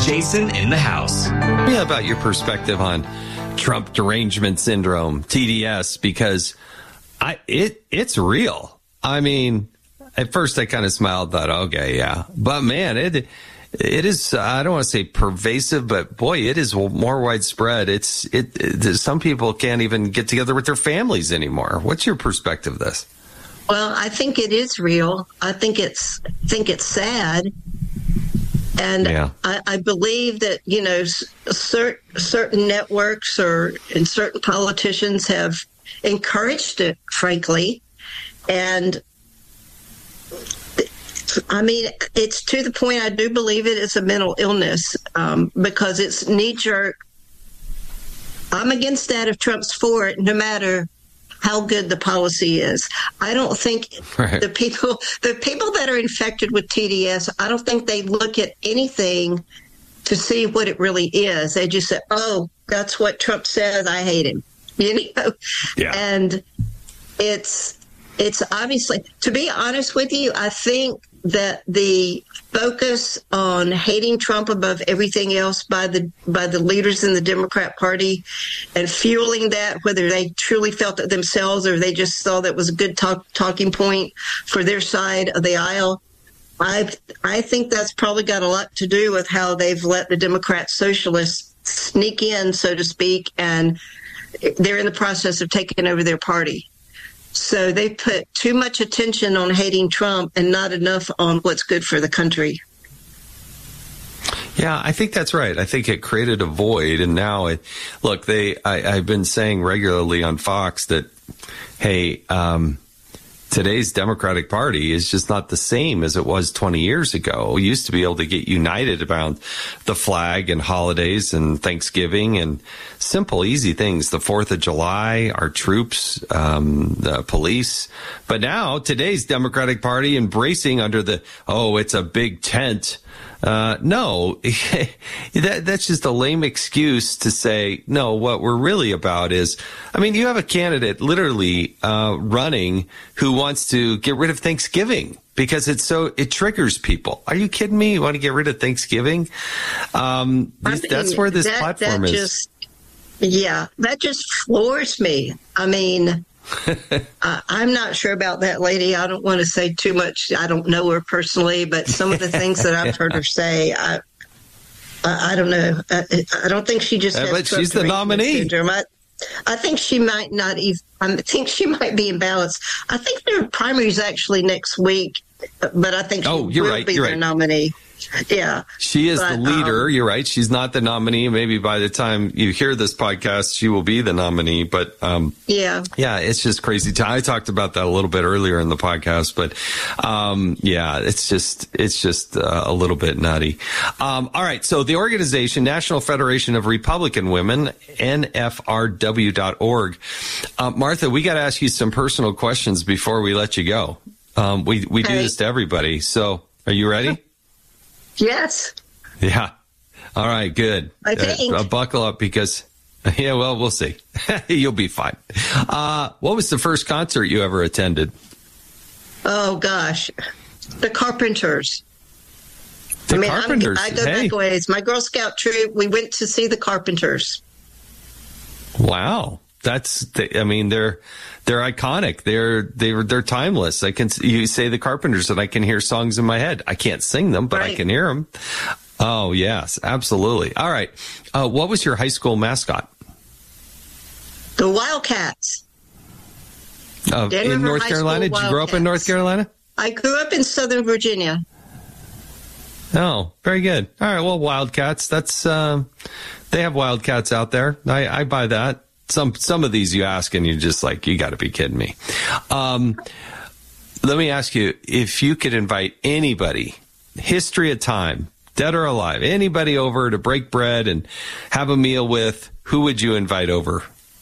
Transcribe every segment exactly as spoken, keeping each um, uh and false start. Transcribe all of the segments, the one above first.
Jason in the House. Yeah, about your perspective on Trump derangement syndrome, T D S, because I it it's real. I mean, at first I kind of smiled, thought, okay, yeah. But man, it it is, I don't want to say pervasive, but boy, it is more widespread. It's it, it some people can't even get together with their families anymore. What's your perspective of this? Well, I think it is real. I think it's think it's sad. And yeah. I, I believe that, you know, cert, certain networks or and certain politicians have encouraged it, frankly. And I mean, it's to the point I do believe it is a mental illness um, because it's knee-jerk. I'm against that if Trump's for it, no matter how good the policy is. I don't think right. the people the people that are infected with T D S, I don't think they look at anything to see what it really is. They just say, oh, that's what Trump says, I hate him. You know? Yeah. And it's it's obviously, to be honest with you, I think that the focus on hating Trump above everything else by the by the leaders in the Democrat Party and fueling that, whether they truly felt it themselves or they just saw that was a good talk, talking point for their side of the aisle, I I think that's probably got a lot to do with how they've let the Democrat socialists sneak in, so to speak, and they're in the process of taking over their party. So they put too much attention on hating Trump and not enough on what's good for the country. Yeah, I think that's right. I think it created a void. And now, it, look, they I, I've been saying regularly on Fox that, hey, um, today's Democratic Party is just not the same as it was twenty years ago. We used to be able to get united around the flag and holidays and Thanksgiving and simple, easy things. The fourth of July, our troops, um, the police. But now today's Democratic Party embracing under the, oh, it's a big tent. Uh, no, that, that's just a lame excuse to say, no, what we're really about is, I mean, you have a candidate literally, uh, running who wants to get rid of Thanksgiving because it's so, it triggers people. Are you kidding me? You want to get rid of Thanksgiving? Um, I mean, that's where this that, platform that is. Just, yeah, that just floors me. I mean, uh, I'm not sure about that lady. I don't want to say too much. I don't know her personally, but some of the things that I've heard her say, I, I, I don't know. I, I don't think she just. Yeah, has but she's the nominee. Syndrome. I, I think she might not even. I think she might be imbalanced. I think their primary is actually next week, but I think she oh, you're will right, be you're their right. nominee. Yeah. She is but, the leader. Um, You're right. She's not the nominee. Maybe by the time you hear this podcast, she will be the nominee. But um, yeah, yeah, it's just crazy. I talked about that a little bit earlier in the podcast, but um, yeah, it's just it's just uh, a little bit nutty. Um, all right. So the organization, National Federation of Republican Women, N F R W dot org. Uh, Martha, we got to ask you some personal questions before we let you go. Um, we we okay. do this to everybody. So are you ready? Yes. Yeah. All right. Good. I think. Uh, uh, buckle up because, yeah, well, we'll see. You'll be fine. Uh, what was the first concert you ever attended? Oh, gosh. The Carpenters. The I mean, Carpenters. I'm, I go hey. back ways. My Girl Scout troop, we went to see the Carpenters. Wow. That's, I mean, they're, they're iconic. They're, they're, they're timeless. I can, you say the Carpenters and I can hear songs in my head. I can't sing them, but right. I can hear them. Oh, yes, absolutely. All right. Uh, what was your high school mascot? The Wildcats. Uh, in North High Carolina? Did you grow up in North Carolina? I grew up in Southern Virginia. Oh, very good. All right. Well, Wildcats, that's, um, they have Wildcats out there. I, I buy that. Some some of these you ask and you're just like, you got to be kidding me. Um, let me ask you, if you could invite anybody, history of time, dead or alive, anybody over to break bread and have a meal with, who would you invite over?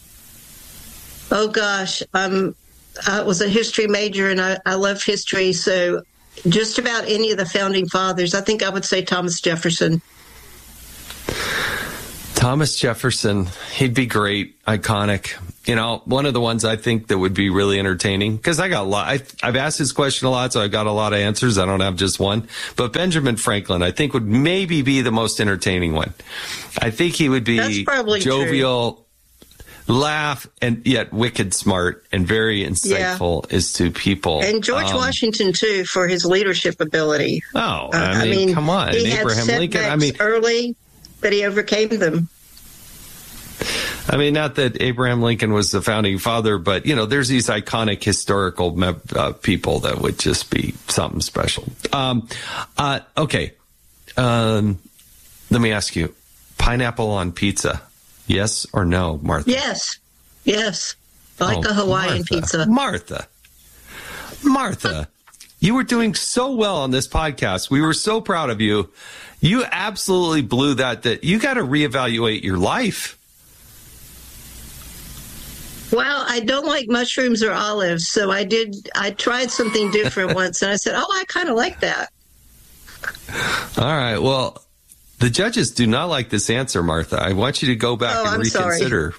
Oh, gosh. Um, I was a history major and I, I love history. So just about any of the founding fathers, I think I would say Thomas Jefferson. Thomas Jefferson, he'd be great, iconic. You know, one of the ones I think that would be really entertaining, because I got a lot, I, I've asked this question a lot, so I got a lot of answers. I don't have just one. But Benjamin Franklin, I think, would maybe be the most entertaining one. I think he would be jovial, true. laugh, and yet wicked smart and very insightful yeah. as to people. And George um, Washington, too, for his leadership ability. Oh, uh, I, mean, I mean, come on. He Abraham had Lincoln, I mean, early, but he overcame them. I mean, not that Abraham Lincoln was the founding father, but, you know, there's these iconic historical uh, people that would just be something special. Um, uh, okay. Um, let me ask you, pineapple on pizza, yes or no, Martha? Yes. Yes. I like oh, a Hawaiian Martha, pizza. Martha. Martha, you were doing so well on this podcast. We were so proud of you. You absolutely blew that, that you got to reevaluate your life. Well, I don't like mushrooms or olives, so I did. I tried something different once, and I said, "Oh, I kind of like that." All right. Well, the judges do not like this answer, Martha. I want you to go back oh, and I'm reconsider.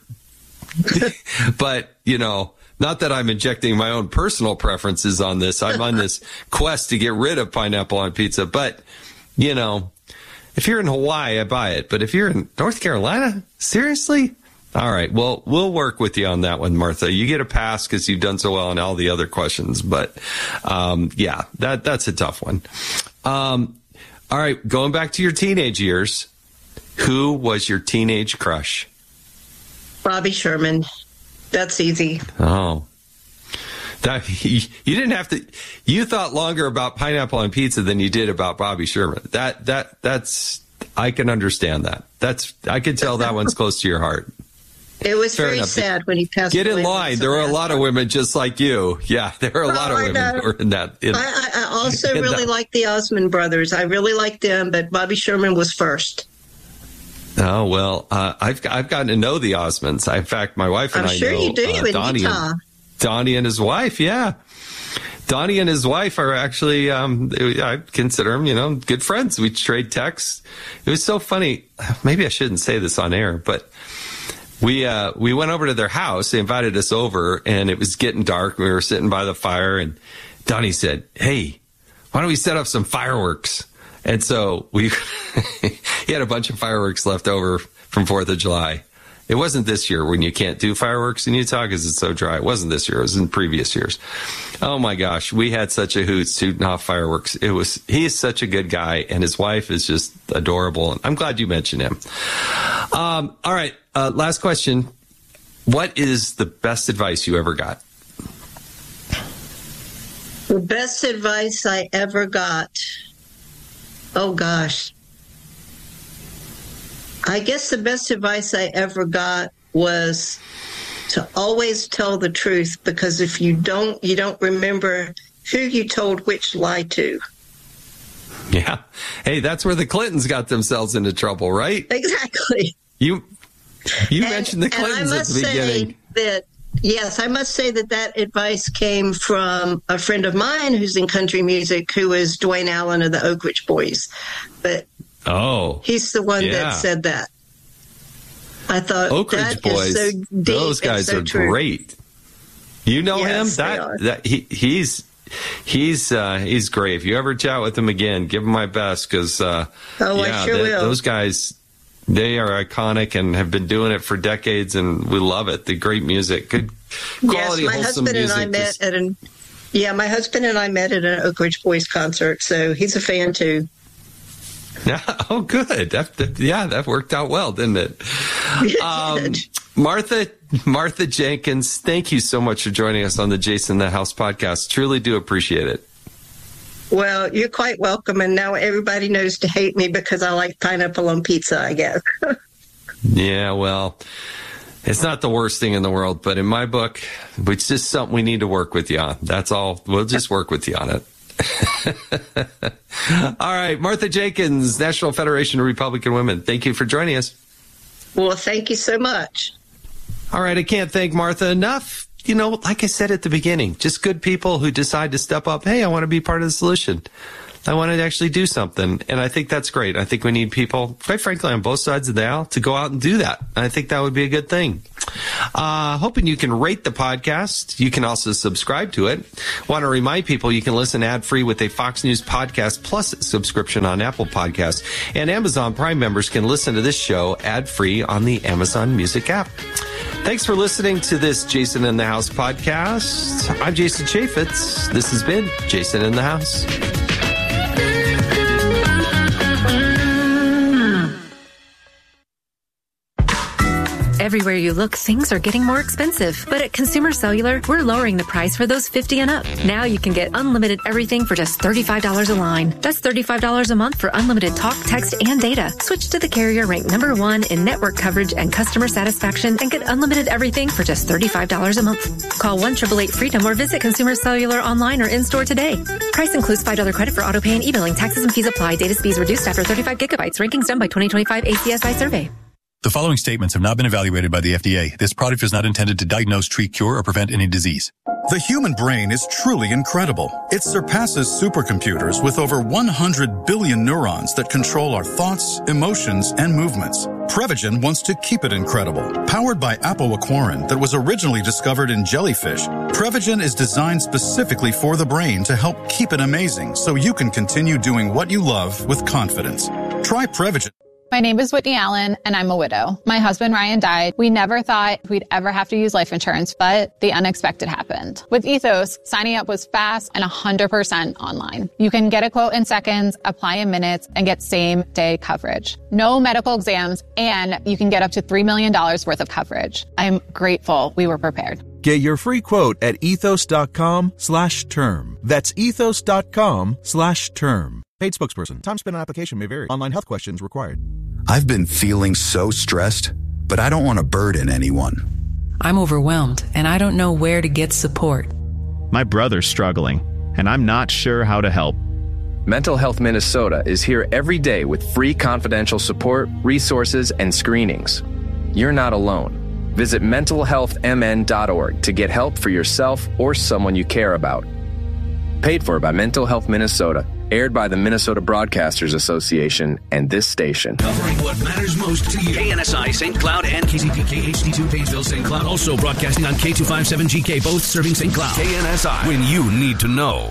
But you know, not that I'm injecting my own personal preferences on this. I'm on this quest to get rid of pineapple on pizza. But you know, if you're in Hawaii, I buy it. But if you're in North Carolina, seriously? All right. Well, we'll work with you on that one, Martha. You get a pass because you've done so well on all the other questions. But, um, yeah, that that's a tough one. Um, all right. Going back to your teenage years, who was your teenage crush? Bobby Sherman. That's easy. Oh. That, you, you didn't have to. You thought longer about pineapple on pizza than you did about Bobby Sherman. That that that's. I can understand that. That's. I can tell that one's close to your heart. It was Fair very enough. sad when he passed Get away. in line. There were a lot of women just like you. Yeah, there were a well, lot of I women know. that were in that. In, I, I also really like the Osmond brothers. I really liked them, but Bobby Sherman was first. Oh, well, uh, I've I've gotten to know the Osmonds. In fact, my wife and I'm I sure know you do uh, in Donnie, Utah. and, Donnie and his wife, yeah. Donnie and his wife are actually, um, I consider them, you know, good friends. We trade texts. It was so funny. Maybe I shouldn't say this on air, but we uh, we went over to their house. They invited us over, and it was getting dark. We were sitting by the fire, and Donnie said, "Hey, why don't we set up some fireworks?" And so we he had a bunch of fireworks left over from fourth of July. It wasn't this year when you can't do fireworks in Utah because it's so dry. It wasn't this year. It was in previous years. Oh, my gosh. We had such a hoot shooting off fireworks. It was, he is such a good guy, and his wife is just adorable. I'm glad you mentioned him. Um, all right. Uh, last question. What is the best advice you ever got? The best advice I ever got. Oh, gosh. I guess the best advice I ever got was to always tell the truth, because if you don't, you don't remember who you told which lie to. Yeah. Hey, that's where the Clintons got themselves into trouble, right? Exactly. You you and, mentioned the Clintons at the beginning. That, yes, I must say that that advice came from a friend of mine who's in country music, who is Dwayne Allen of the Oak Ridge Boys. But Oh, he's the one yeah. that said that. I thought Oak Ridge that Boys, is so deep. those guys so are true. great. You know yes, him? That that he he's he's uh, he's great. If you ever chat with him again, give him my best, because uh, oh, yeah, I sure that, will. those guys, they are iconic and have been doing it for decades, and we love it. The great music, good quality, yes, my wholesome husband music. and I met at an yeah, my husband and I met at an Oak Ridge Boys concert, so he's a fan too. Yeah. Oh, good. That, that, yeah, that worked out well, didn't it? it um, did. Martha, Martha Jenkins, thank you so much for joining us on the Jason the House podcast. Truly do appreciate it. Well, you're quite welcome. And now everybody knows to hate me because I like pineapple on pizza, I guess. Yeah, well, it's not the worst thing in the world, but in my book, it's just something we need to work with you on. That's all. We'll just work with you on it. All right, Martha Jenkins, National Federation of Republican Women. Thank you for joining us. Well, thank you so much. All right, I can't thank Martha enough. You know, like I said at the beginning, just good people who decide to step up. Hey, I want to be part of the solution. I wanted to actually do something. And I think that's great. I think we need people, quite frankly, on both sides of the aisle to go out and do that. And I think that would be a good thing. Uh, hoping you can rate the podcast. You can also subscribe to it. Want to remind people you can listen ad-free with a Fox News podcast plus subscription on Apple Podcasts. And Amazon Prime members can listen to this show ad-free on the Amazon Music app. Thanks for listening to this Jason in the House podcast. I'm Jason Chaffetz. This has been Jason in the House. Everywhere you look, things are getting more expensive. But at Consumer Cellular, we're lowering the price for those fifty and up. Now you can get unlimited everything for just thirty-five dollars a line. That's thirty-five dollars a month for unlimited talk, text, and data. Switch to the carrier ranked number one in network coverage and customer satisfaction and get unlimited everything for just thirty-five dollars a month. Call one eight eight eight freedom or visit Consumer Cellular online or in-store today. Price includes five dollars credit for auto pay and e-billing. Taxes and fees apply. Data speeds reduced after thirty-five gigabytes. Rankings done by twenty twenty-five A C S I survey. The following statements have not been evaluated by the F D A. This product is not intended to diagnose, treat, cure, or prevent any disease. The human brain is truly incredible. It surpasses supercomputers with over one hundred billion neurons that control our thoughts, emotions, and movements. Prevagen wants to keep it incredible. Powered by apoaquarin that was originally discovered in jellyfish, Prevagen is designed specifically for the brain to help keep it amazing so you can continue doing what you love with confidence. Try Prevagen. My name is Whitney Allen, and I'm a widow. My husband, Ryan, died. We never thought we'd ever have to use life insurance, but the unexpected happened. With Ethos, signing up was fast and one hundred percent online. You can get a quote in seconds, apply in minutes, and get same-day coverage. No medical exams, and you can get up to three million dollars worth of coverage. I'm grateful we were prepared. Get your free quote at ethos.com slash term. That's ethos.com slash term. Paid spokesperson. Time spent on application may vary. Online health questions required. I've been feeling so stressed, but I don't want to burden anyone. I'm overwhelmed, and I don't know where to get support. My brother's struggling, and I'm not sure how to help. Mental Health Minnesota is here every day with free confidential support, resources, and screenings. You're not alone. Visit mental health m n dot org to get help for yourself or someone you care about. Paid for by Mental Health Minnesota. Aired by the Minnesota Broadcasters Association and this station. Covering what matters most to you. K N S I, Saint Cloud, and K C P K H D two, Painesville, Saint Cloud. Also broadcasting on K two fifty-seven G K, both serving Saint Cloud. K N S I, when you need to know.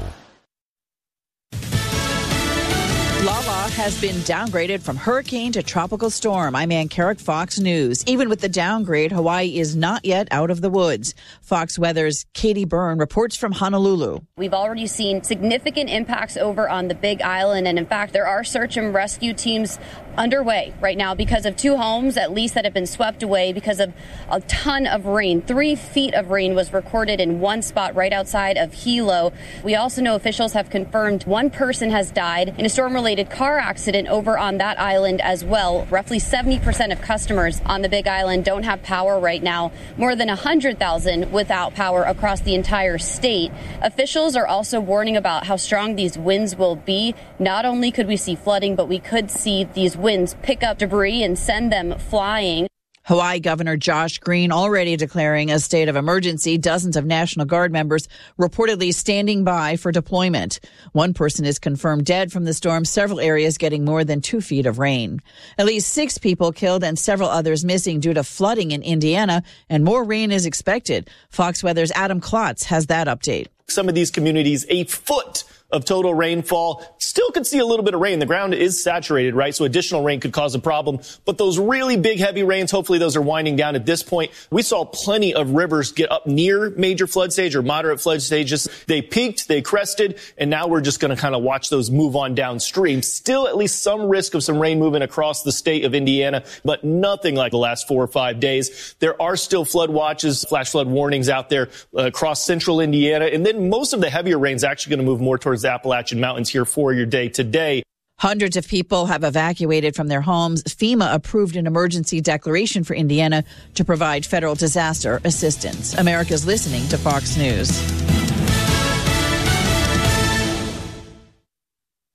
Lala has been downgraded from hurricane to tropical storm. I'm Ann Carrick, Fox News. Even with the downgrade, Hawaii is not yet out of the woods. Fox Weather's Katie Byrne reports from Honolulu. We've already seen significant impacts over on the Big Island. And in fact, there are search and rescue teams underway right now because of two homes, at least, that have been swept away because of a ton of rain. Three feet of rain was recorded in one spot right outside of Hilo. We also know officials have confirmed one person has died in a storm-related car accident over on that island as well. Roughly seventy percent of customers on the Big Island don't have power right now. More than one hundred thousand without power across the entire state. Officials are also warning about how strong these winds will be. Not only could we see flooding, but we could see these winds pick up debris and send them flying. Hawaii Governor Josh Green already declaring a state of emergency. Dozens of National Guard members reportedly standing by for deployment. One person is confirmed dead from the storm, several areas getting more than two feet of rain. At least six people killed and several others missing due to flooding in Indiana, and more rain is expected. Fox Weather's Adam Klotz has that update. Some of these communities, a foot of total rainfall. Still could see a little bit of rain. The ground is saturated, right? So additional rain could cause a problem. But those really big, heavy rains, hopefully those are winding down at this point. We saw plenty of rivers get up near major flood stage or moderate flood stages. They peaked, they crested, and now we're just going to kind of watch those move on downstream. Still at least some risk of some rain moving across the state of Indiana, but nothing like the last four or five days. There are still flood watches, flash flood warnings out there uh, across central Indiana. And then most of the heavier rain is actually going to move more towards the Appalachian Mountains here for your day today. Hundreds of people have evacuated from their homes. FEMA approved an emergency declaration for Indiana to provide federal disaster assistance. America's listening to Fox News. His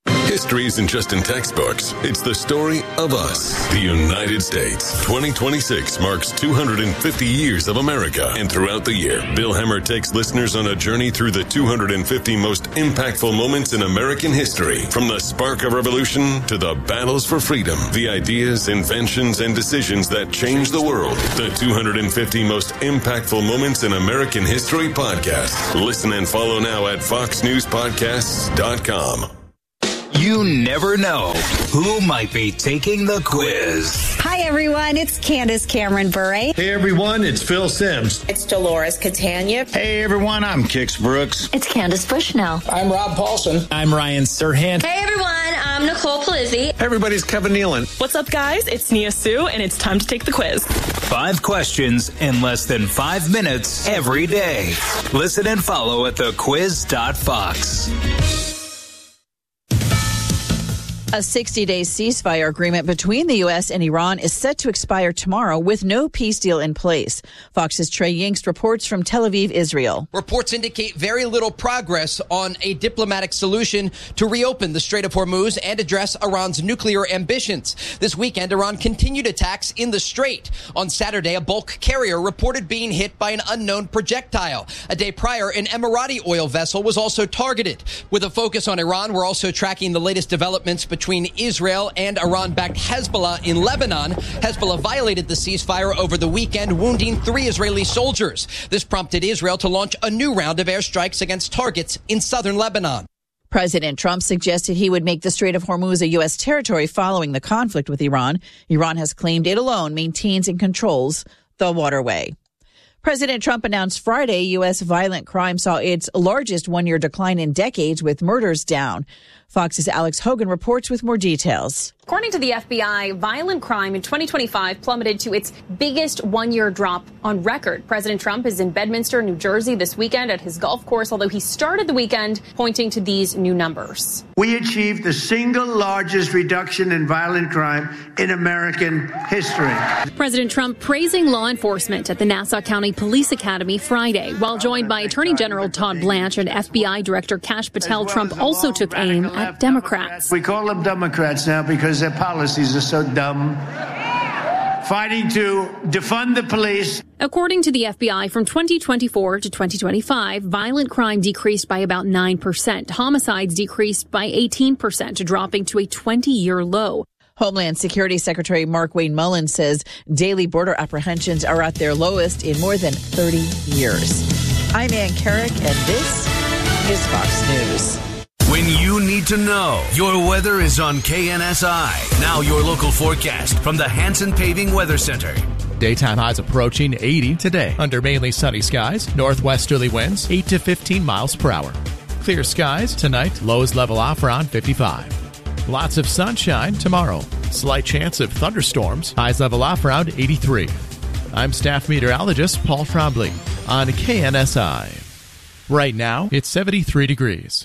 History isn't just in textbooks. It's the story of us, the United States. twenty twenty-six marks two hundred fifty years of America. And throughout the year, Bill Hemmer takes listeners on a journey through the two hundred fifty most impactful moments in American history. From the spark of revolution to the battles for freedom, the ideas, inventions, and decisions that changed the world. The two hundred fifty most impactful moments in American history podcast. Listen and follow now at fox news podcasts dot com. You never know who might be taking the quiz. Hi, everyone. It's Candace Cameron Bure. Hey, everyone. It's Phil Sims. It's Dolores Catania. Hey, everyone. I'm Kix Brooks. It's Candace Bushnell. I'm Rob Paulson. I'm Ryan Serhant. Hey, everyone. I'm Nicole Palizzi. Hey, everybody's Kevin Nealon. What's up, guys? It's Nia Sue, and it's time to take the quiz. Five questions in less than five minutes every day. Listen and follow at the quiz dot fox. A sixty-day ceasefire agreement between the U S and Iran is set to expire tomorrow with no peace deal in place. Fox's Trey Yingst reports from Tel Aviv, Israel. Reports indicate very little progress on a diplomatic solution to reopen the Strait of Hormuz and address Iran's nuclear ambitions. This weekend, Iran continued attacks in the Strait. On Saturday, a bulk carrier reported being hit by an unknown projectile. A day prior, an Emirati oil vessel was also targeted. With a focus on Iran, we're also tracking the latest developments between between Israel and Iran-backed Hezbollah in Lebanon. Hezbollah violated the ceasefire over the weekend, wounding three Israeli soldiers. This prompted Israel to launch a new round of airstrikes against targets in southern Lebanon. President Trump suggested he would make the Strait of Hormuz a U S territory following the conflict with Iran. Iran has claimed it alone maintains and controls the waterway. President Trump announced Friday U S violent crime saw its largest one-year decline in decades, with murders down. Fox's Alex Hogan reports with more details. According to the F B I, violent crime in twenty twenty-five plummeted to its biggest one-year drop on record. President Trump is in Bedminster, New Jersey this weekend at his golf course, although he started the weekend pointing to these new numbers. We achieved the single largest reduction in violent crime in American history. President Trump praising law enforcement at the Nassau County Police Academy Friday. While joined by Attorney General Todd Blanche and F B I Director Kash Patel, Trump also took aim at Democrats. We call them Democrats now because their policies are so dumb. Fighting to defund the police. According to the F B I, from twenty twenty-four to twenty twenty-five, violent crime decreased by about nine percent. Homicides decreased by eighteen percent, dropping to a twenty-year low. Homeland Security Secretary Markwayne Mullin says daily border apprehensions are at their lowest in more than thirty years. I'm Ann Carrick, and this is Fox News. When you need to know, your weather is on K N S I. Now your local forecast from the Hanson Paving Weather Center. Daytime highs approaching eighty today under mainly sunny skies. Northwesterly winds eight to fifteen miles per hour. Clear skies tonight. Lows level off around fifty-five. Lots of sunshine tomorrow. Slight chance of thunderstorms. Highs level off around eighty-three. I'm staff meteorologist Paul Trombley on K N S I. Right now, it's seventy-three degrees.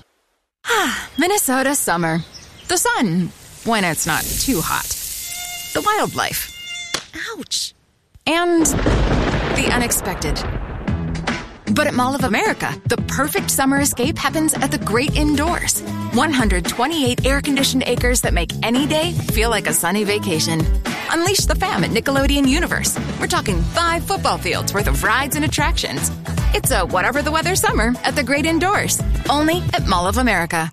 Minnesota summer. The sun, when it's not too hot. The wildlife. Ouch. And the unexpected. But at Mall of America, the perfect summer escape happens at the great indoors. one hundred twenty-eight air-conditioned acres that make any day feel like a sunny vacation. Unleash the fam at Nickelodeon Universe. We're talking five football fields worth of rides and attractions. It's a whatever the weather summer at the great indoors. Only at Mall of America.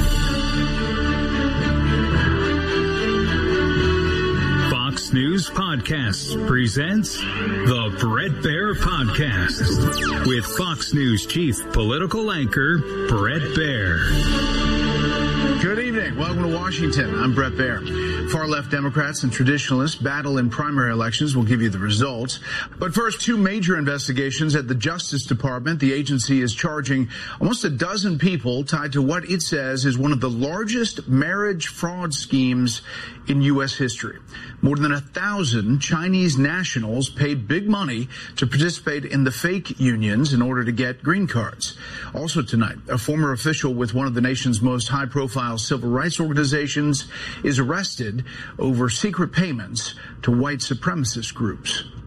Fox News Podcasts presents the Bret Baier Podcast with Fox News Chief Political Anchor Bret Baier. Good evening. Welcome to Washington. I'm Bret Baier. Far-left Democrats and traditionalists battle in primary elections. We'll give you the results. But first, two major investigations at the Justice Department. The agency is charging almost a dozen people tied to what it says is one of the largest marriage fraud schemes in U S history. More than a thousand Chinese nationals paid big money to participate in the fake unions in order to get green cards. Also tonight, a former official with one of the nation's most high-profile civil rights organizations is arrested over secret payments to white supremacist groups.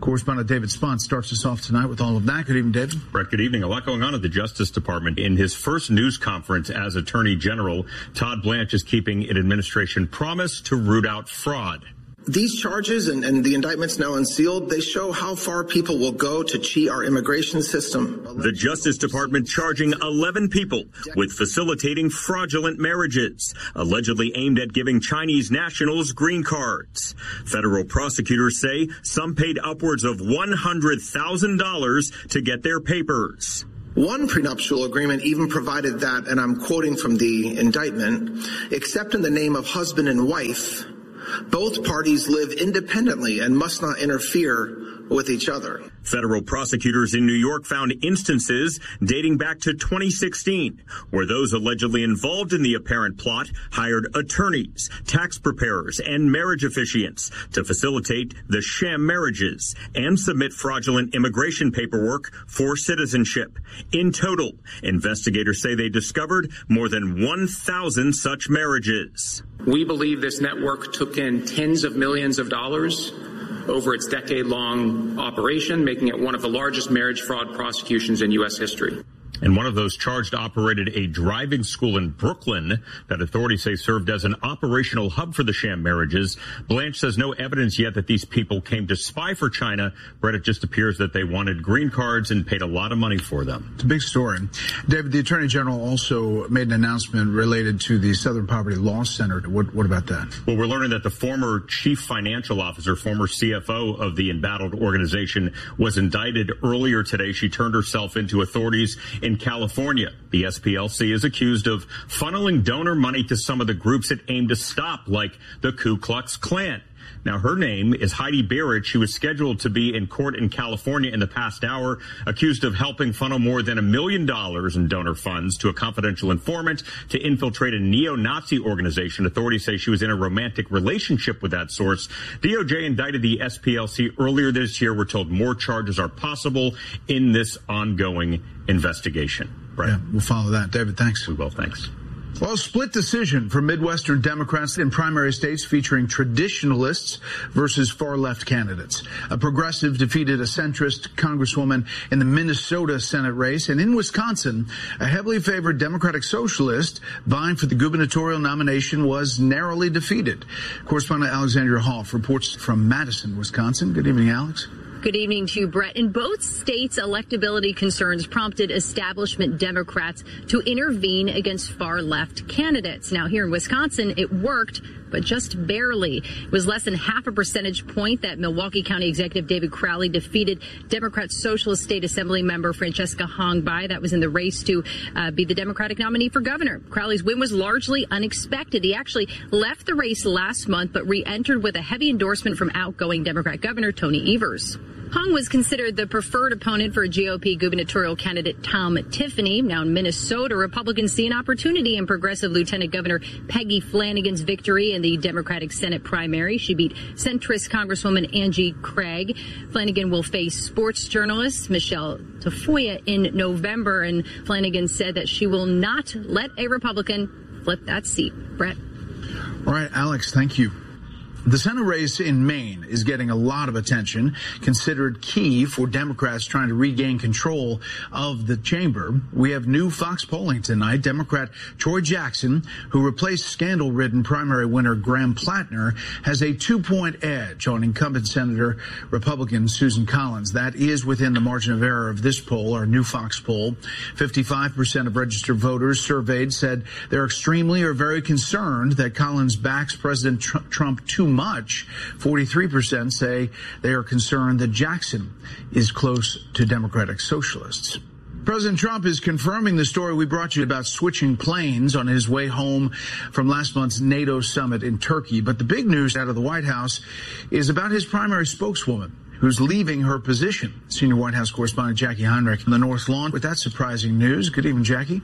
Correspondent David Spont starts us off tonight with all of that. Good evening, David. Brett, good evening. A lot going on at the Justice Department. In his first news conference as Attorney General, Todd Blanche is keeping an administration promise to root out fraud. These charges and, and the indictments now unsealed, they show how far people will go to cheat our immigration system. The Justice Department charging eleven people with facilitating fraudulent marriages, allegedly aimed at giving Chinese nationals green cards. Federal prosecutors say some paid upwards of one hundred thousand dollars to get their papers. One prenuptial agreement even provided that, and I'm quoting from the indictment, except in the name of husband and wife, both parties live independently and must not interfere with each other. Federal prosecutors in New York found instances dating back to twenty sixteen, where those allegedly involved in the apparent plot hired attorneys, tax preparers, and marriage officiants to facilitate the sham marriages and submit fraudulent immigration paperwork for citizenship. In total, investigators say they discovered more than one thousand such marriages. We believe this network took in tens of millions of dollars over its decade-long operation, making it one of the largest marriage fraud prosecutions in U S history. And one of those charged operated a driving school in Brooklyn that authorities say served as an operational hub for the sham marriages. Blanche says no evidence yet that these people came to spy for China. Brett, it just appears that they wanted green cards and paid a lot of money for them. It's a big story. David, the Attorney General also made an announcement related to the Southern Poverty Law Center. What, what about that? Well, we're learning that the former chief financial officer, former C F O of the embattled organization, was indicted earlier today. She turned herself into authorities in California. The S P L C is accused of funneling donor money to some of the groups it aimed to stop, like the Ku Klux Klan. Now, her name is Heidi Beirich. She was scheduled to be in court in California in the past hour, accused of helping funnel more than a million dollars in donor funds to a confidential informant to infiltrate a neo-Nazi organization. Authorities say she was in a romantic relationship with that source. D O J indicted the S P L C earlier this year. We're told more charges are possible in this ongoing investigation. Right. Yeah, we'll follow that. David, thanks. We will. Thanks. Well, split decision for Midwestern Democrats in primary states featuring traditionalists versus far-left candidates. A progressive defeated a centrist congresswoman in the Minnesota Senate race. And in Wisconsin, a heavily favored Democratic socialist vying for the gubernatorial nomination was narrowly defeated. Correspondent Alexandria Hoff reports from Madison, Wisconsin. Good evening, Alex. Good evening to you, Brett. In both states, electability concerns prompted establishment Democrats to intervene against far-left candidates. Now, here in Wisconsin, it worked, but just barely. It was less than half a percentage point that Milwaukee County Executive David Crowley defeated Democrat Socialist State Assembly member Francesca Hong by. That was in the race to uh, be the Democratic nominee for governor. Crowley's win was largely unexpected. He actually left the race last month, but re-entered with a heavy endorsement from outgoing Democrat Governor Tony Evers. Hong was considered the preferred opponent for G O P gubernatorial candidate Tom Tiffany. Now in Minnesota, Republicans see an opportunity in progressive Lieutenant Governor Peggy Flanagan's victory in the Democratic Senate primary. She beat centrist Congresswoman Angie Craig. Flanagan will face sports journalist Michelle Tafoya in November, and Flanagan said that she will not let a Republican flip that seat. Brett. All right, Alex, thank you. The Senate race in Maine is getting a lot of attention, considered key for Democrats trying to regain control of the chamber. We have new Fox polling tonight. Democrat Troy Jackson, who replaced scandal-ridden primary winner Graham Plattner, has a two-point edge on incumbent Senator Republican Susan Collins. That is within the margin of error of this poll, our new Fox poll. fifty-five percent of registered voters surveyed said they're extremely or very concerned that Collins backs President Tr- Trump too much. forty-three percent say they are concerned that Jackson is close to Democratic socialists. President Trump is confirming the story we brought you about switching planes on his way home from last month's NATO summit in Turkey. But the big news out of the White House is about his primary spokeswoman, who's leaving her position. Senior White House correspondent Jackie Heinrich from the North Lawn with that surprising news. Good evening, Jackie.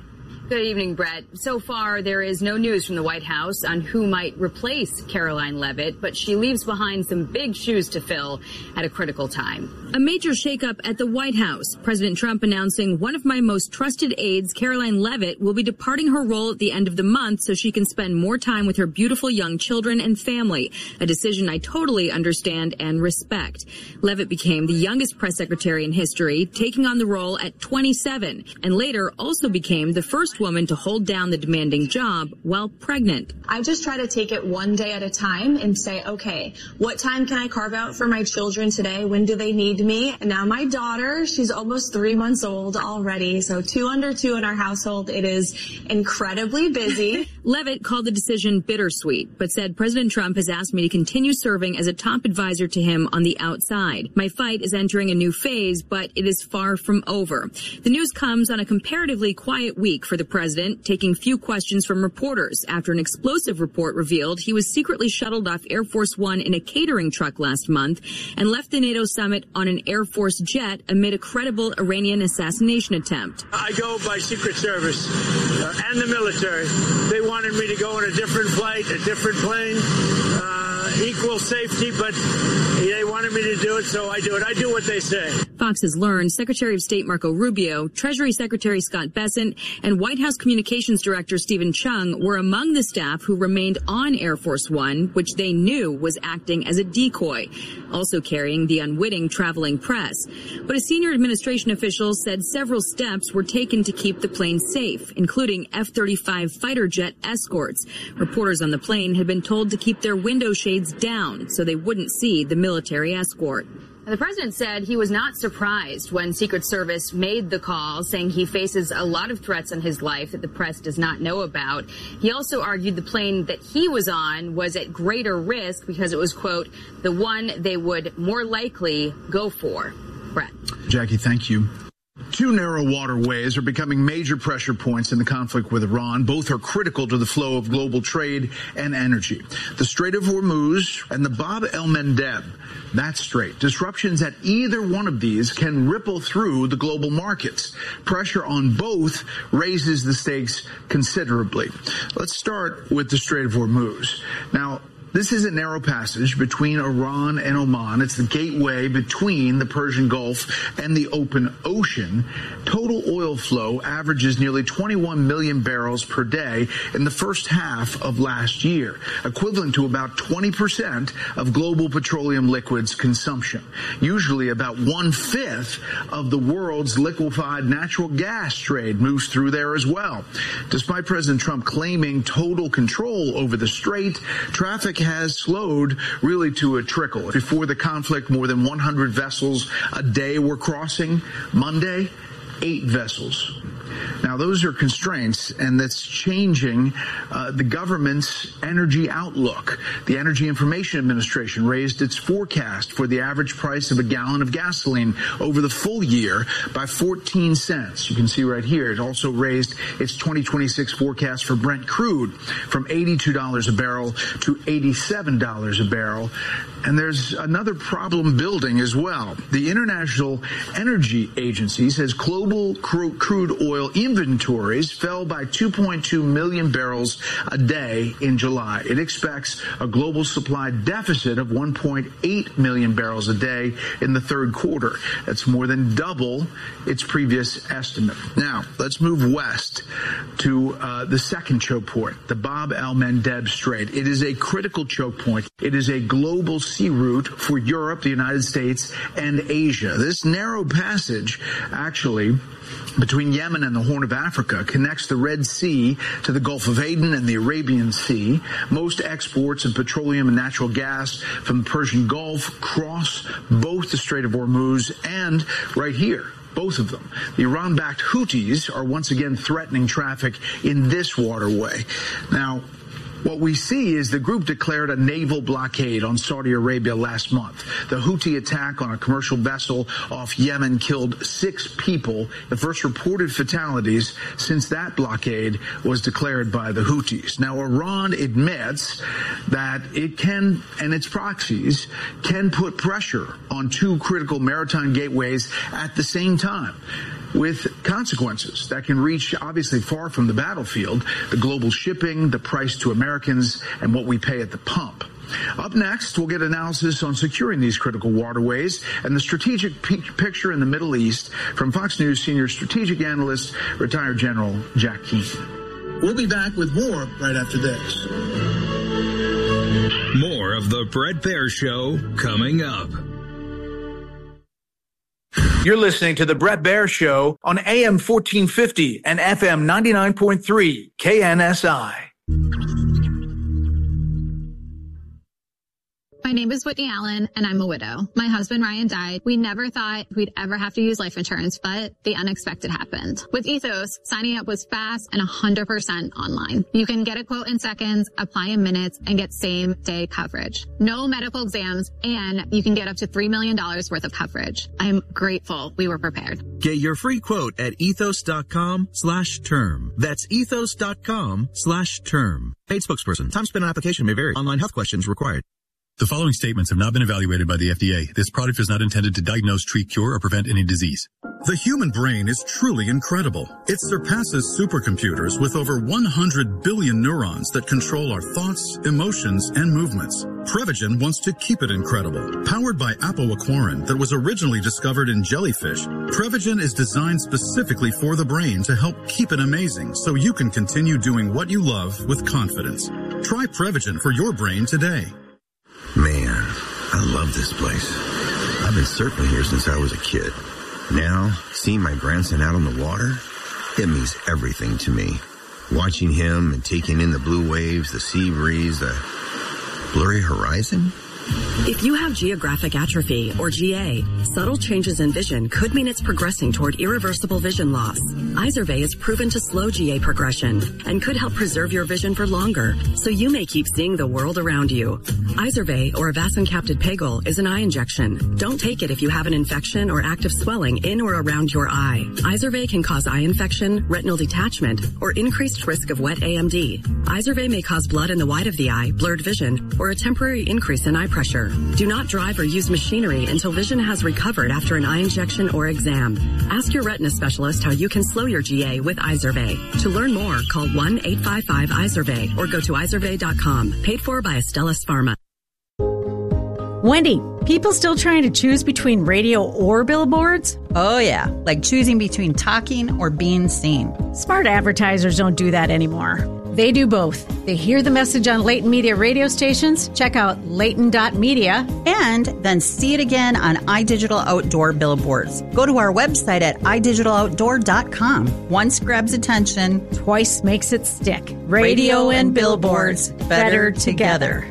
Good evening, Brett. So far, there is no news from the White House on who might replace Karoline Leavitt, but she leaves behind some big shoes to fill at a critical time. A major shakeup at the White House. President Trump announcing one of my most trusted aides, Karoline Leavitt, will be departing her role at the end of the month so she can spend more time with her beautiful young children and family, a decision I totally understand and respect. Leavitt became the youngest press secretary in history, taking on the role at twenty-seven, and later also became the first woman to hold down the demanding job while pregnant. I just try to take it one day at a time and say, okay, what time can I carve out for my children today? When do they need me? And now my daughter, she's almost three months old already. So two under two in our household. It is incredibly busy. Leavitt called the decision bittersweet, but said President Trump has asked me to continue serving as a top advisor to him on the outside. My fight is entering a new phase, but it is far from over. The news comes on a comparatively quiet week for the president, taking few questions from reporters after an explosive report revealed he was secretly shuttled off Air Force One in a catering truck last month and left the NATO summit on an Air Force jet amid a credible Iranian assassination attempt. I go by Secret Service uh, and the military. They wanted me to go on a different flight, a different plane, uh, equal safety, but they wanted me to do it, so I do it. I do what they say. Fox has learned Secretary of State Marco Rubio, Treasury Secretary Scott Bessent, and White House Communications Director Stephen Chung were among the staff who remained on Air Force One, which they knew was acting as a decoy, also carrying the unwitting traveling press. But a senior administration official said several steps were taken to keep the plane safe, including F thirty-five fighter jet escorts. Reporters on the plane had been told to keep their window shades down so they wouldn't see the military escort. The president said he was not surprised when Secret Service made the call, saying he faces a lot of threats on his life that the press does not know about. He also argued the plane that he was on was at greater risk because it was, quote, the one they would more likely go for. Brett. Jackie, thank you. Two narrow waterways are becoming major pressure points in the conflict with Iran. Both are critical to the flow of global trade and energy. The Strait of Hormuz and the Bab el-Mandeb, that strait. Disruptions at either one of these can ripple through the global markets. Pressure on both raises the stakes considerably. Let's start with the Strait of Hormuz. Now, this is a narrow passage between Iran and Oman. It's the gateway between the Persian Gulf and the open ocean. Total oil flow averages nearly twenty-one million barrels per day in the first half of last year, equivalent to about twenty percent of global petroleum liquids consumption. Usually about one-fifth of the world's liquefied natural gas trade moves through there as well. Despite President Trump claiming total control over the strait, traffic has slowed really to a trickle. Before the conflict, more than one hundred vessels a day were crossing. Monday, eight vessels. Now, those are constraints, and that's changing uh, the government's energy outlook. The Energy Information Administration raised its forecast for the average price of a gallon of gasoline over the full year by fourteen cents. You can see right here. It also raised its twenty twenty-six forecast for Brent crude from eighty-two dollars a barrel to eighty-seven dollars a barrel. And there's another problem building as well. The International Energy Agency says global crude oil inventories fell by two point two million barrels a day in July. It expects a global supply deficit of one point eight million barrels a day in the third quarter. That's more than double its previous estimate. Now, let's move west to uh, the second choke point, the Bab el-Mandeb Strait. It is a critical choke point. It is a global sea route for Europe, the United States, and Asia. This narrow passage actually between Yemen and the Horn of Africa connects the Red Sea to the Gulf of Aden and the Arabian Sea. Most exports of petroleum and natural gas from the Persian Gulf cross both the Strait of Hormuz and right here, both of them. The Iran-backed Houthis are once again threatening traffic in this waterway. Now, what we see is the group declared a naval blockade on Saudi Arabia last month. The Houthi attack on a commercial vessel off Yemen killed six people, the first reported fatalities since that blockade was declared by the Houthis. Now, Iran admits that it can, and its proxies, can put pressure on two critical maritime gateways at the same time. with consequences that can reach obviously far from the battlefield, the global shipping, the price to Americans, and what we pay at the pump. Up next, we'll get analysis on securing these critical waterways and the strategic p- picture in the Middle East from Fox News senior strategic analyst, retired General Jack Keane. We'll be back with more right after this. More of the Bret Baier Show coming up. You're listening to the Bret Baier Show on A M fourteen fifty and F M ninety-nine point three K N S I. My name is Whitney Allen, and I'm a widow. My husband, Ryan, died. We never thought we'd ever have to use life insurance, but the unexpected happened. With Ethos, signing up was fast and one hundred percent online. You can get a quote in seconds, apply in minutes, and get same-day coverage. No medical exams, and you can get up to three million dollars worth of coverage. I'm grateful we were prepared. Get your free quote at ethos.com slash term. That's ethos.com slash term. Paid spokesperson. Time spent on application may vary. Online health questions required. The following statements have not been evaluated by the F D A. This product is not intended to diagnose, treat, cure, or prevent any disease. The human brain is truly incredible. It surpasses supercomputers with over one hundred billion neurons that control our thoughts, emotions, and movements. Prevagen wants to keep it incredible. Powered by apoaquarin that was originally discovered in jellyfish, Prevagen is designed specifically for the brain to help keep it amazing so you can continue doing what you love with confidence. Try Prevagen for your brain today. Man, I love this place. I've been surfing here since I was a kid. Now, seeing my grandson out on the water, it means everything to me. Watching him and taking in the blue waves, the sea breeze, the blurry horizon. If you have geographic atrophy, or G A, subtle changes in vision could mean it's progressing toward irreversible vision loss. Izervay is proven to slow G A progression and could help preserve your vision for longer, so you may keep seeing the world around you. Izervay, or avacincaptad pegol, is an eye injection. Don't take it if you have an infection or active swelling in or around your eye. Izervay can cause eye infection, retinal detachment, or increased risk of wet A M D. Izervay may cause blood in the white of the eye, blurred vision, or a temporary increase in eye pressure. Do not drive or use machinery until vision has recovered after an eye injection or exam. Ask your retina specialist how you can slow your G A with Izervay. To learn more, call one eight five five Izervay or go to izervay dot com. Paid for by Astellas Pharma. Wendy, people still trying to choose between radio or billboards? Oh yeah, like choosing between talking or being seen. Smart advertisers don't do that anymore. They do both. They hear the message on Leighton Media radio stations, check out leighton dot media, and then see it again on iDigital Outdoor billboards. Go to our website at i digital outdoor dot com. Once grabs attention, twice makes it stick. Radio, radio and billboards, better together.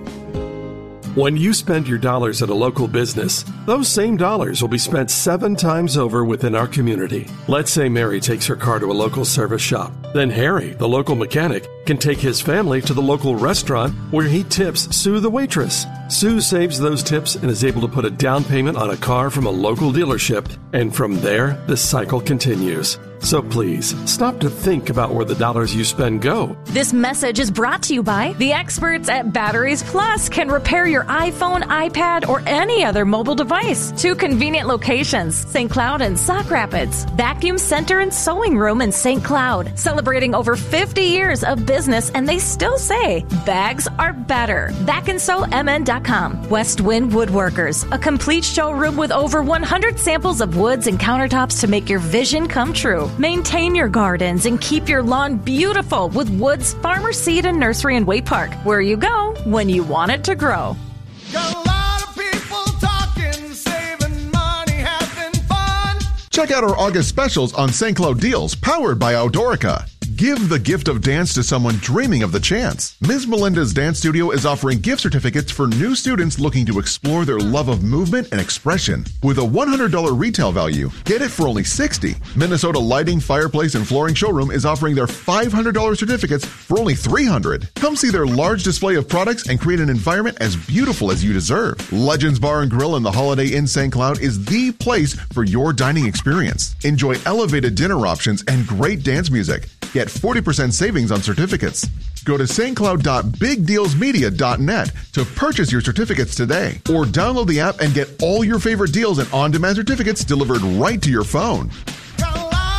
When you spend your dollars at a local business, those same dollars will be spent seven times over within our community. Let's say Mary takes her car to a local service shop. Then Harry, the local mechanic, can take his family to the local restaurant where he tips Sue the waitress. Sue saves those tips and is able to put a down payment on a car from a local dealership, and from there, the cycle continues. So please, stop to think about where the dollars you spend go. This message is brought to you by the experts at Batteries Plus. Can repair your iPhone, iPad, or any other mobile device. Two convenient locations, Saint Cloud and Sauk Rapids. Vacuum Center and Sewing Room in Saint Cloud. Celebrating over fifty years of business, and they still say bags are better. back and sew m n dot com. West Wind Woodworkers, a complete showroom with over one hundred samples of woods and countertops to make your vision come true. Maintain your gardens and keep your lawn beautiful with Woods Farmer Seed and Nursery in Waite Park, where you go when you want it to grow. Got a lot of people talking, saving money, having fun. Check out our August specials on Saint Cloud deals, powered by Outdoorica. Give the gift of dance to someone dreaming of the chance. Miz Melinda's Dance Studio is offering gift certificates for new students looking to explore their love of movement and expression. With a one hundred dollars retail value, get it for only sixty dollars. Minnesota Lighting, Fireplace, and Flooring Showroom is offering their five hundred dollars certificates for only three hundred dollars. Come see their large display of products and create an environment as beautiful as you deserve. Legends Bar and Grill in the Holiday Inn Saint Cloud is the place for your dining experience. Enjoy elevated dinner options and great dance music. Get forty percent savings on certificates. Go to st cloud dot big deals media dot net to purchase your certificates today, or download the app and get all your favorite deals and on-demand certificates delivered right to your phone. Got a lot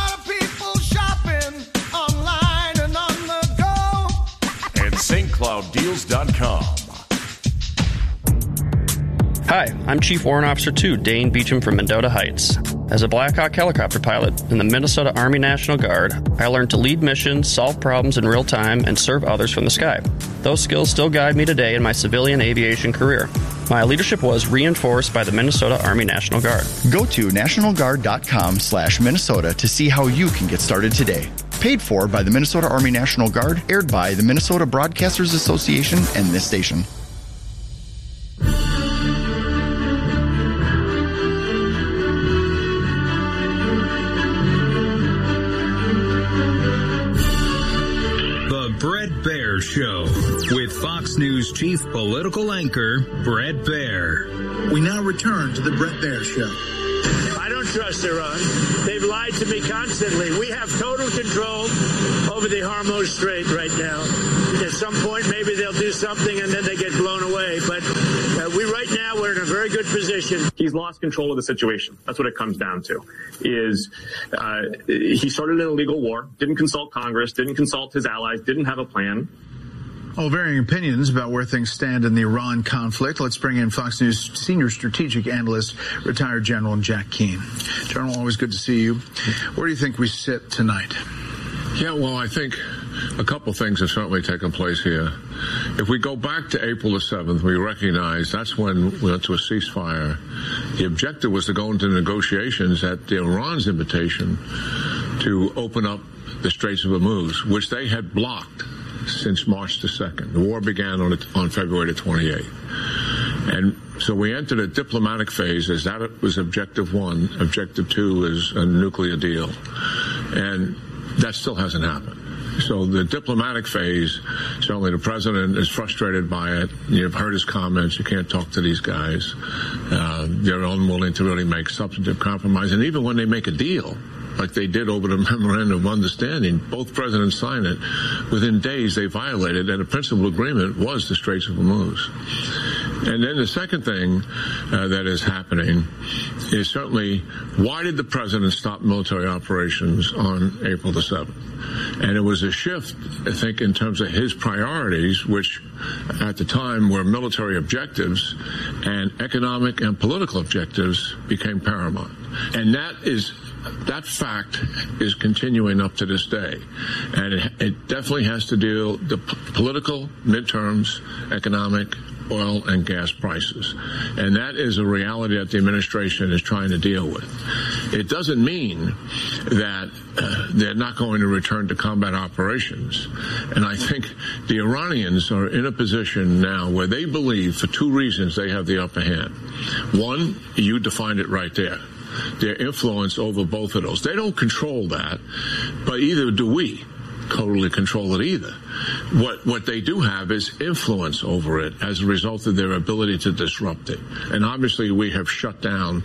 cloud deals dot com. Hi, I'm Chief Warrant Officer two, Dane Beecham from Mendota Heights. As a Black Hawk helicopter pilot in the Minnesota Army National Guard, I learned to lead missions, solve problems in real time, and serve others from the sky. Those skills still guide me today in my civilian aviation career. My leadership was reinforced by the Minnesota Army National Guard. Go to national guard dot com slash Minnesota to see how you can get started today. Paid for by the Minnesota Army National Guard, aired by the Minnesota Broadcasters Association and this station. Bret Baier Show with Fox News chief political anchor Bret Baier. We now return to the Bret Baier Show. I don't trust Iran. They've lied to me constantly. We have total control over the Hormuz Strait right now. At some point, maybe they'll do something and then they get blown away. But uh, we right now, we're in a very good position. He's lost control of the situation. That's what it comes down to. Is uh, he started an illegal war, didn't consult Congress, didn't consult his allies, didn't have a plan. All varying opinions about where things stand in the Iran conflict. Let's bring in Fox News senior strategic analyst, retired General Jack Keane. General, always good to see you. Where do you think we sit tonight? Yeah, well, I think a couple things have certainly taken place here. If we go back to April the seventh, we recognize that's when we went to a ceasefire. The objective was to go into negotiations at Iran's invitation to open up the Straits of Hormuz, which they had blocked since March the second. The war began on, on February the twenty-eighth. And so we entered a diplomatic phase as that was objective one. Objective two is a nuclear deal. And that still hasn't happened. So the diplomatic phase, certainly the president is frustrated by it. You've heard his comments. You can't talk to these guys. Uh, they're unwilling to really make substantive compromise. And even when they make a deal, like they did over the Memorandum of Understanding, both presidents signed it. Within days, they violated, and a principal agreement was the Straits of Hormuz. And then the second thing uh, that is happening is certainly, why did the president stop military operations on April the seventh? And it was a shift, I think, in terms of his priorities, which at the time were military objectives, and economic and political objectives became paramount. And that is That fact is continuing up to this day, and it, it definitely has to deal with the p- political, midterms, economic, oil and gas prices, and that is a reality that the administration is trying to deal with. It doesn't mean that uh, they're not going to return to combat operations, and I think the Iranians are in a position now where they believe, for two reasons, they have the upper hand. One, you defined it right there. Their influence over both of those. They don't control that, but either do we totally control it either. What what they do have is influence over it as a result of their ability to disrupt it. And obviously we have shut down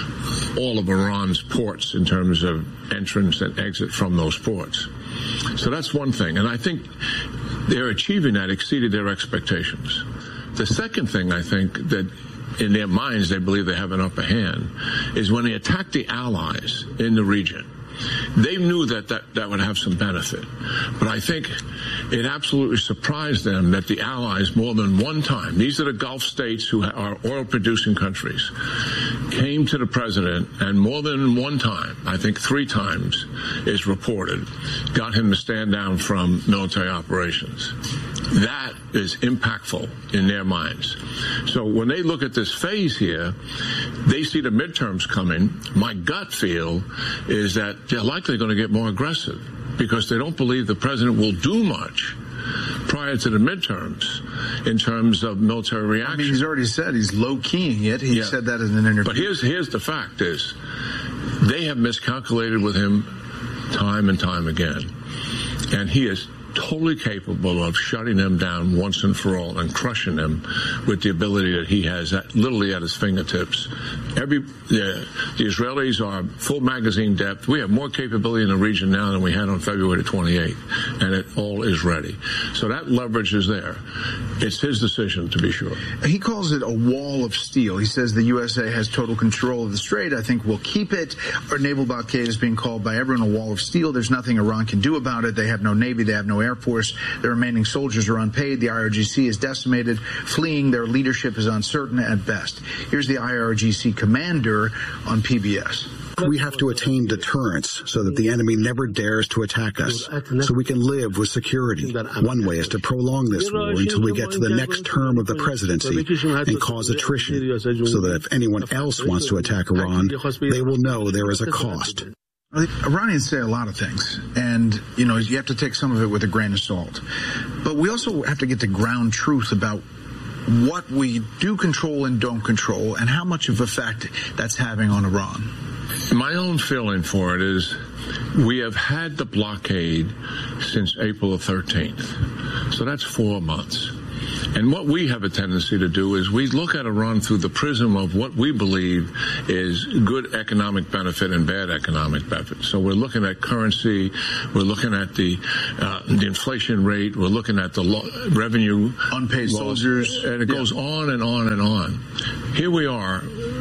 all of Iran's ports in terms of entrance and exit from those ports. So that's one thing. And I think they're achieving that, exceeded their expectations. The second thing I think that in their minds they believe they have an upper hand is when they attack the allies in the region. They knew that, that that would have some benefit. But I think it absolutely surprised them that the allies more than one time, these are the Gulf states who are oil-producing countries, came to the president and more than one time, I think three times is reported, got him to stand down from military operations. That is impactful in their minds. So when they look at this phase here, they see the midterms coming. My gut feel is that they're likely going to get more aggressive because they don't believe the president will do much prior to the midterms in terms of military reaction. I mean, he's already said he's low-keying it. He yeah. said that in an interview. But here's, here's the fact is, they have miscalculated with him time and time again. And he is totally capable of shutting them down once and for all and crushing them with the ability that he has at, literally at his fingertips. Every the, the Israelis are full magazine depth. We have more capability in the region now than we had on February the twenty-eighth, and it all is ready. So that leverage is there. It's his decision, to be sure. He calls it a wall of steel. He says the U S A has total control of the strait. I think we'll keep it. Our naval blockade is being called by everyone a wall of steel. There's nothing Iran can do about it. They have no navy. They have no Air Force. The remaining soldiers are unpaid. The I R G C is decimated. Fleeing, their leadership is uncertain at best. Here's the I R G C commander on P B S. We have to attain deterrence so that the enemy never dares to attack us, so we can live with security. One way is to prolong this war until we get to the next term of the presidency and cause attrition, so that if anyone else wants to attack Iran, they will know there is a cost. Iranians say a lot of things, and, you know, you have to take some of it with a grain of salt. But we also have to get the ground truth about what we do control and don't control, and how much of effect that's having on Iran. My own feeling for it is we have had the blockade since April the thirteenth. So that's four months. And what we have a tendency to do is we look at Iran through the prism of what we believe is good economic benefit and bad economic benefit. So we're looking at currency, we're looking at the uh, the inflation rate, we're looking at the lo- revenue, unpaid loss, soldiers, and it goes on and on and on. Here we are,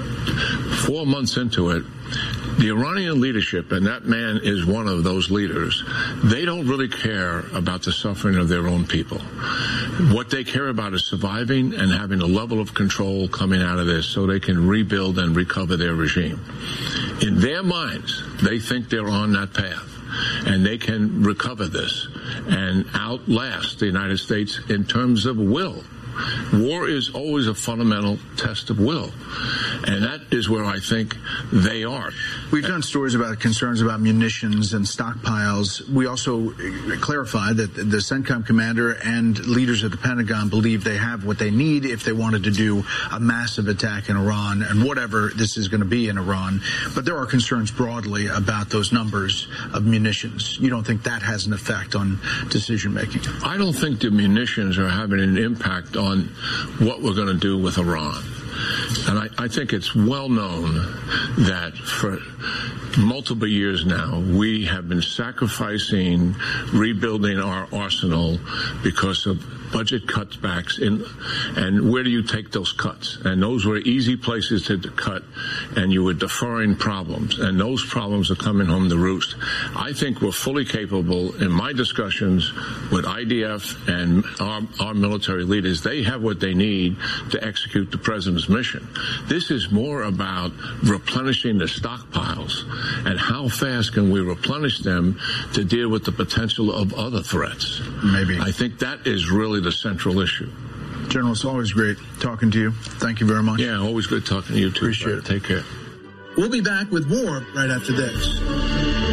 four months into it. The Iranian leadership, and that man is one of those leaders, they don't really care about the suffering of their own people. What they care about is surviving and having a level of control coming out of this so they can rebuild and recover their regime. In their minds, they think they're on that path, and they can recover this and outlast the United States in terms of will. War is always a fundamental test of will, and that is where I think they are. We've done stories about concerns about munitions and stockpiles. We also clarified that the CENTCOM commander and leaders at the Pentagon believe they have what they need if they wanted to do a massive attack in Iran and whatever this is going to be in Iran. But there are concerns broadly about those numbers of munitions. You don't think that has an effect on decision making? I don't think the munitions are having an impact on on what we're going to do with Iran. And I, I think it's well known that for multiple years now, we have been sacrificing rebuilding our arsenal because of budget cutbacks. In, and where do you take those cuts? And those were easy places to cut, and you were deferring problems. And those problems are coming home to roost. I think we're fully capable, in my discussions with I D F and our, our military leaders, they have what they need to execute the president's mission. This is more about replenishing the stockpiles and how fast can we replenish them to deal with the potential of other threats. Maybe. I think that is really the central issue. General, it's always great talking to you. Thank you very much. Yeah, always good talking to you too. Appreciate it. Take care. We'll be back with more right after this.